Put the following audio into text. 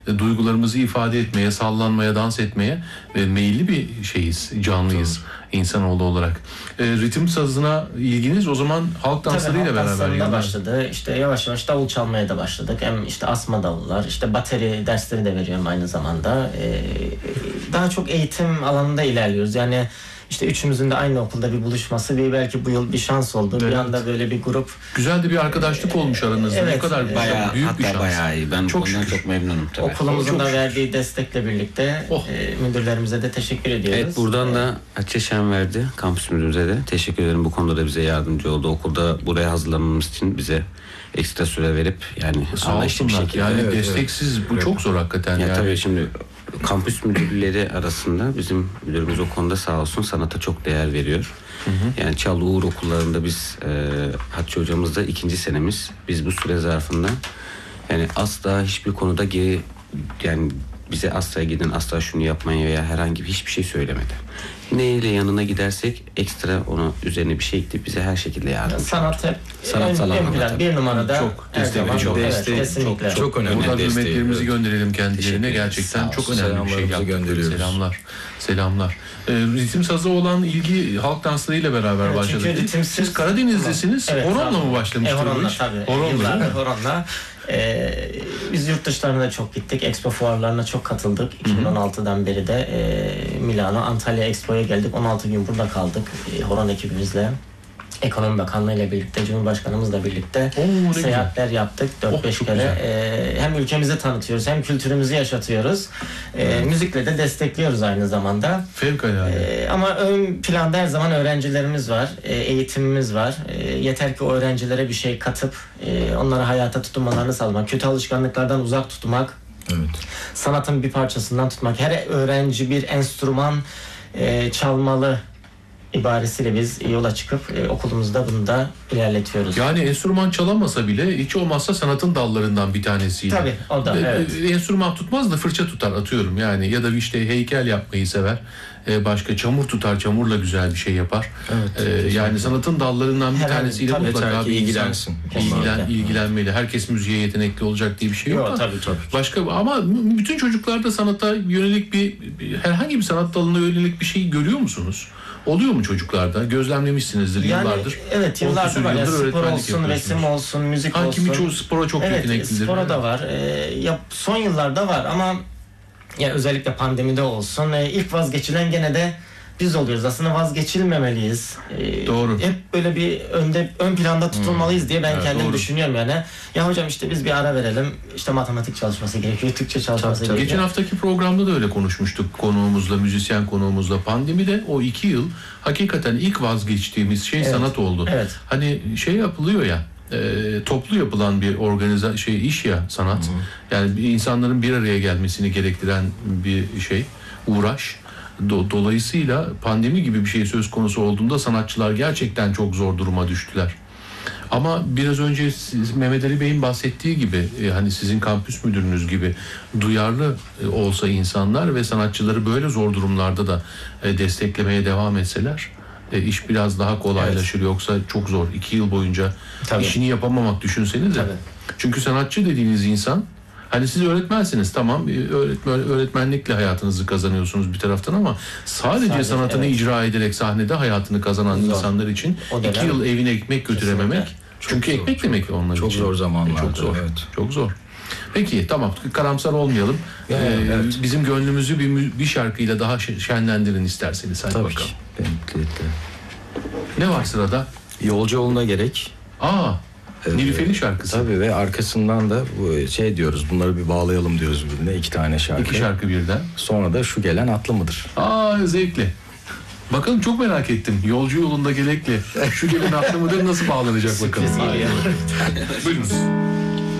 duygularımızı ifade etmeye, sallanmaya, dans etmeye meyilli bir şeyiz, canlıyız insanoğlu olarak. Ritim sazına ilginiz o zaman halk danslarıyla beraber başladı. İşte yavaş yavaş davul çalmaya da başladık. Hem işte asma davullar, işte bateri dersleri de veriyorum aynı zamanda. Daha çok eğitim alanında ilerliyoruz. Yani İşte üçümüzün de aynı okulda bir buluşması belki bu yıl bir şans oldu. Evet. Bir anda böyle bir grup. Güzel de bir arkadaşlık olmuş aranızda. Evet. Ne kadar bayağı, büyük bir şans. Bayağı iyi. Ben çok bundan çok memnunum tabii. Okulumuzun da verdiği destekle birlikte müdürlerimize de teşekkür ediyoruz. Evet, buradan da Hatice Şenverdi kampüs müdürümüze de teşekkür ederim. Bu konuda da bize yardımcı oldu. Okulda buraya hazırlanmamız için bize ekstra süre verip yani anlayışlı bir şekilde. Yani desteksiz bu çok zor hakikaten. Ya yani. Tabii şimdi kampüs müdürleri arasında bizim müdürümüz o konuda sağ olsun sanata çok değer veriyor. Yani Çal Uğur okullarında biz Hatice hocamızda 2. senemiz. Biz bu süre zarfında yani asla hiçbir konuda yani bize asla gidin, asla şunu yapmayın veya herhangi hiçbir şey söylemedi. Neyle yanına gidersek ekstra ona üzerine bir şey ekleyip bize her şekilde yardımcı. Sanat hep sanat bir numarada çok destek, çok önemli. Buradan hürmetlerimizi gönderelim kendilerine. Gerçekten çok önemli bir şey yaptık. Selamlar. Ritim sazı olan ilgi halk danslarıyla beraber başladı. Siz Karadeniz'desiniz. Horon'la mı başlamıştınız? Horon'la tabii. Horon'la. Biz yurt dışlarına da çok gittik. Expo fuarlarına çok katıldık. 2016'dan beri de Milano, Antalya Expo'ya geldik. 16 gün burada kaldık. Horon ekibimizle. Ekonomi Bakanlığı ile birlikte, Cumhurbaşkanımızla birlikte seyahatler yaptık 4-5 kere. Hem ülkemizi tanıtıyoruz, hem kültürümüzü yaşatıyoruz. Müzikle de destekliyoruz aynı zamanda. Fevkalade. Ama ön planda her zaman öğrencilerimiz var, eğitimimiz var. Yeter ki o öğrencilere bir şey katıp onları hayata tutunmalarını sağlamak, kötü alışkanlıklardan uzak tutmak, sanatın bir parçasından tutmak. Her öğrenci bir enstrüman çalmalı ibaresiyle biz yola çıkıp okulumuzda bunu da ilerletiyoruz. Yani enstrüman çalamasa bile hiç olmazsa sanatın dallarından bir tanesiydi. Tabii o da Enstrüman tutmaz da fırça tutar atıyorum yani ya da işte heykel yapmayı sever. Başka çamur tutar, çamurla güzel bir şey yapar. Yani sanatın dallarından bir tanesiyle mutlaka bir ilgilensin. İlgilenmeli. Herkes müziğe yetenekli olacak diye bir şey yok. Tabii. Başka ama bütün çocuklarda sanata yönelik herhangi bir sanat dalına yönelik bir şey görüyor musunuz? Oluyor mu çocuklarda? Gözlemlemişsinizdir yıllardır. Evet, yıllardır var. Spor olsun, resim olsun, müzik olsun. Kimi çoğu spora çok yeteneklidir. Evet, spora da var. Son yıllarda var ama ya özellikle pandemide olsun. İlk vazgeçilen gene de biz oluyoruz. Aslında vazgeçilmemeliyiz. Doğru. Hep böyle bir ön planda tutulmalıyız diye ben kendim düşünüyorum yani. Ya hocam işte biz bir ara verelim. İşte matematik çalışması gerekiyor, Türkçe çalışması gerekiyor. Geçen haftaki programda da öyle konuşmuştuk konuğumuzla, müzisyen konuğumuzla. Pandemide o 2 yıl hakikaten ilk vazgeçtiğimiz şey sanat oldu. Evet. Hani şey yapılıyor ya, toplu yapılan bir iş ya sanat. Yani insanların bir araya gelmesini gerektiren bir şey, uğraş. Dolayısıyla pandemi gibi bir şey söz konusu olduğunda sanatçılar gerçekten çok zor duruma düştüler. Ama biraz önce Mehmet Ali Bey'in bahsettiği gibi hani sizin kampüs müdürünüz gibi duyarlı olsa insanlar ve sanatçıları böyle zor durumlarda da desteklemeye devam etseler iş biraz daha kolaylaşır. Yoksa çok zor. 2 yıl boyunca işini yapamamak düşünsenize. Çünkü sanatçı dediğiniz insan, hani siz öğretmensiniz, tamam, öğretmenlikle hayatınızı kazanıyorsunuz bir taraftan ama sadece sanatını icra ederek sahnede hayatını kazanan insanlar için 2 yıl evine ekmek götürememek, çünkü ekmek demek onlar için. Çok zor zamanlar. Çok zor. Peki tamam, karamsar olmayalım. Bizim gönlümüzü bir şarkıyla daha şenlendirin isterseniz. Hadi bakalım. Ne var sırada? Yolcu yoluna gerek. Nilüfer'in şarkısı. Tabii ve arkasından da diyoruz, bunları bir bağlayalım diyoruz birbirine. 2 tane şarkı. 2 şarkı birden. Sonra da şu gelen atlı mıdır? Zevkli. Bakalım, çok merak ettim. Yolcu yolunda gelekle şu gelen atlı mıdır nasıl bağlanacak bakalım. Buyurun.